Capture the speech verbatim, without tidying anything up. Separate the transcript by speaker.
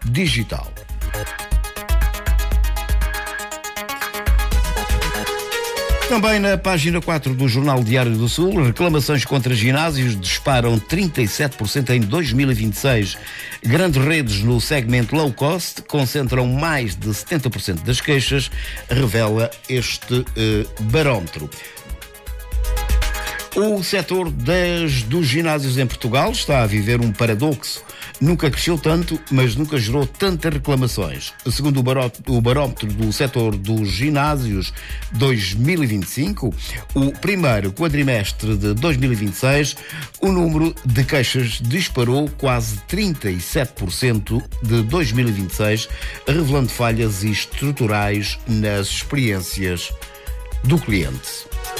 Speaker 1: digital. Também na página quatro do Jornal Diário do Sul, reclamações contra ginásios disparam trinta e sete por cento em dois mil e vinte e seis. Grandes redes no segmento low cost concentram mais de setenta por cento das queixas, revela este eh, barómetro. O setor das, dos ginásios em Portugal está a viver um paradoxo. Nunca cresceu tanto, mas nunca gerou tantas reclamações. Segundo o, baró, o barómetro do setor dos ginásios dois mil e vinte e cinco, o primeiro quadrimestre de dois mil e vinte e seis, o número de queixas disparou quase trinta e sete por cento de dois mil e vinte e seis, revelando falhas estruturais nas experiências do cliente.